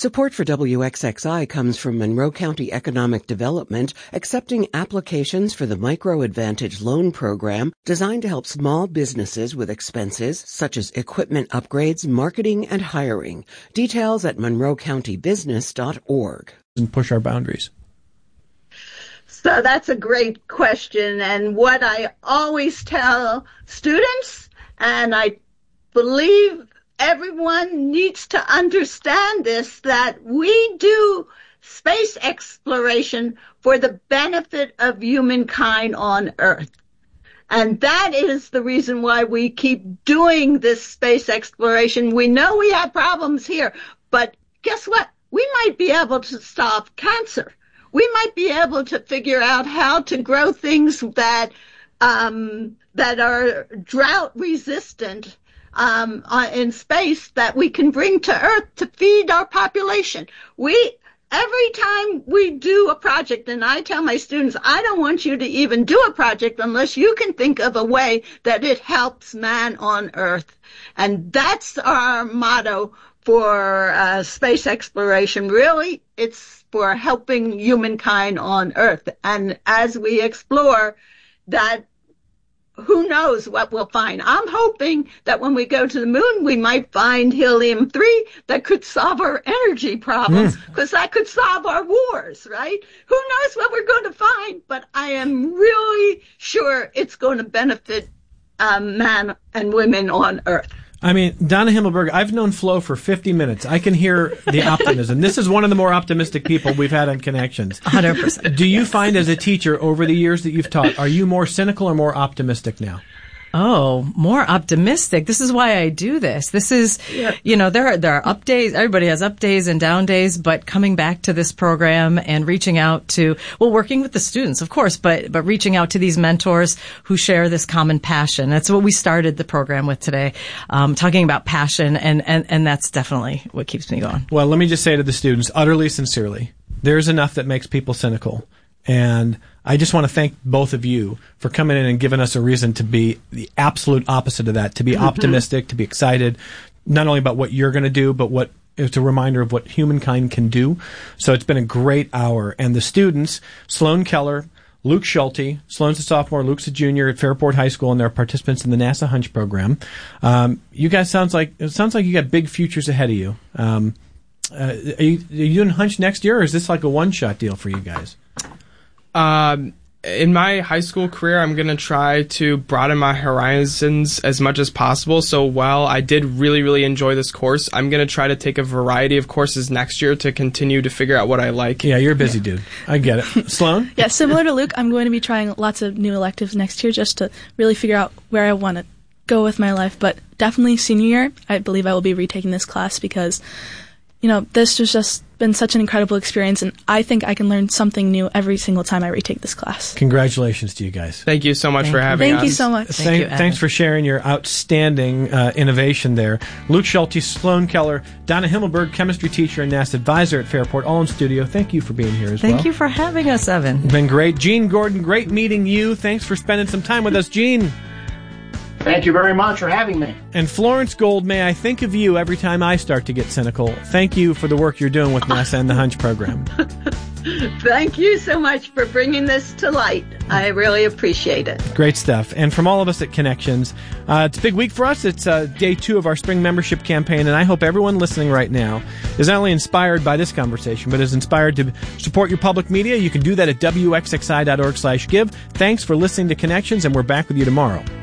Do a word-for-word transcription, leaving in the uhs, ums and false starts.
Support for W X X I comes from Monroe County Economic Development, accepting applications for the Micro Advantage Loan Program designed to help small businesses with expenses such as equipment upgrades, marketing, and hiring. Details at monroe county business dot org. And push our boundaries. So that's a great question. And what I always tell students, and I believe everyone needs to understand this, that we do space exploration for the benefit of humankind on Earth. And that is the reason why we keep doing this space exploration. We know we have problems here, but guess what? We might be able to solve cancer. We might be able to figure out how to grow things that um, that are drought resistant Um, uh, in space that we can bring to Earth to feed our population. We, every time we do a project, and I tell my students, I don't want you to even do a project unless you can think of a way that it helps man on Earth. And that's our motto for uh, space exploration. Really, it's for helping humankind on Earth. And as we explore that, who knows what we'll find. I'm hoping that when we go to the moon, we might find helium three that could solve our energy problems, because mm. that could solve our wars, right? Who knows what we're going to find, but I am really sure it's going to benefit um, man and women on Earth. I mean, Donna Himmelberg, I've known Flo for fifty minutes. I can hear the optimism. This is one of the more optimistic people we've had on Connections. one hundred percent. Do you find as a teacher over the years that you've taught, are you more cynical or more optimistic now? Oh, more optimistic. This is why I do this. This is, yeah. you know, there are, there are up days. Everybody has up days and down days, but coming back to this program and reaching out to, well, working with the students, of course, but, but reaching out to these mentors who share this common passion. That's what we started the program with today, um, talking about passion, and, and, and that's definitely what keeps me going. Well, let me just say to the students, utterly sincerely, there's enough that makes people cynical. And I just want to thank both of you for coming in and giving us a reason to be the absolute opposite of that, to be mm-hmm. optimistic, to be excited, not only about what you're going to do, but what it's a reminder of what humankind can do. So it's been a great hour. And the students, Sloan Keller, Luke Schulte, Sloan's a sophomore, Luke's a junior at Fairport High School, and they're participants in the NASA Hunch program. Um, you guys sounds like it sounds like you got big futures ahead of you. Um, uh, are you, are you doing Hunch next year, or is this like a one-shot deal for you guys? Um, in my high school career, I'm going to try to broaden my horizons as much as possible. So while I did really, really enjoy this course, I'm going to try to take a variety of courses next year to continue to figure out what I like. Yeah, you're a busy dude. I get it. Sloan? Yeah, similar to Luke, I'm going to be trying lots of new electives next year just to really figure out where I want to go with my life. But definitely senior year, I believe I will be retaking this class because, you know, this has just been such an incredible experience, and I think I can learn something new every single time I retake this class. Congratulations to you guys. Thank you so much Thank for you. having Thank us. you so much. Thank, Thank you, thanks for sharing your outstanding uh, innovation there. Luke Schulte, Sloan Keller, Donna Himmelberg, chemistry teacher and NASA advisor at Fairport, all in studio. Thank you for being here as Thank well. Thank you for having us, Evan. Been great. Gene Gordon, great meeting you. Thanks for spending some time with us, Gene. Thank you very much for having me. And Florence Gold, may I think of you every time I start to get cynical. Thank you for the work you're doing with NASA and the Hunch program. Thank you so much for bringing this to light. I really appreciate it. Great stuff. And from all of us at Connections, uh, it's a big week for us. It's uh, day two of our spring membership campaign, and I hope everyone listening right now is not only inspired by this conversation, but is inspired to support your public media. You can do that at W X X I dot org slash give. Thanks for listening to Connections, and we're back with you tomorrow.